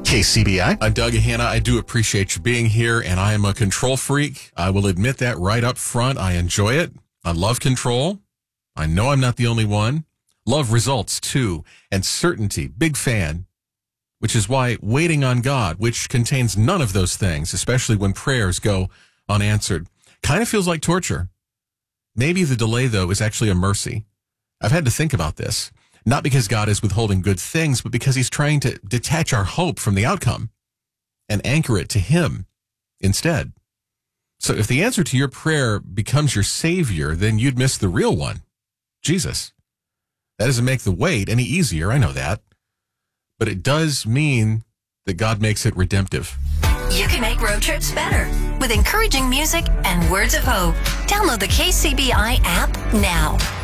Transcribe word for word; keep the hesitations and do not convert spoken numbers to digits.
K C B I. I'm Doug Hanna. I do appreciate you being here, and I am a control freak. I will admit that right up front. I enjoy it. I love control. I know I'm not the only one. Love results, too, and certainty. Big fan. Which is why waiting on God, which contains none of those things, especially when prayers go unanswered, kind of feels like torture. Maybe the delay, though, is actually a mercy. I've had to think about this. Not because God is withholding good things, but because he's trying to detach our hope from the outcome and anchor it to him instead. So if the answer to your prayer becomes your Savior, then you'd miss the real one, Jesus. That doesn't make the wait any easier, I know that. But it does mean that God makes it redemptive. You can make road trips better with encouraging music and words of hope. Download the K C B I app now.